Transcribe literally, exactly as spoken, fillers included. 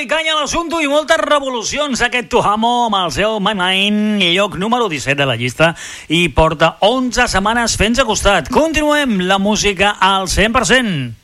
dona-li canya a l'assumpte i moltes revolucions aquest Tuhamo amb el seu My Mind, lloc número disset de la llista i porta onze setmanes fent-se costat. Continuem la música al cent per cent.